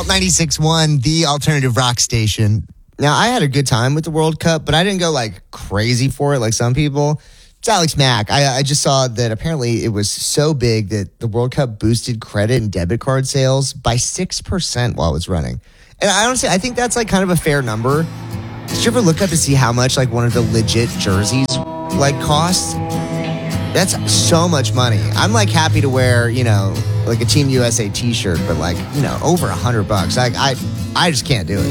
Alt 96.1, the alternative rock station. Now, I had a good time with the World Cup, but I didn't go like crazy for it like some people. It's Alex Mack. I just saw that apparently it was so big that the World Cup boosted credit and debit card sales by 6% while it was running. And I honestly, I think that's like kind of a fair number. Did you ever look up to see how much like one of the legit jerseys like costs? That's so much money. I'm like happy to wear, like a Team USA t-shirt, but like, over $100. I just can't do it.